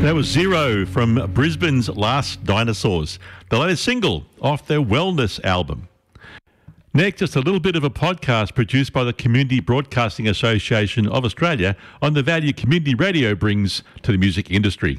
That was Zero from Brisbane's Last Dinosaurs, the latest single off their Wellness album. Next, just a little bit of a podcast produced by the Community Broadcasting Association of Australia on the value community radio brings to the music industry.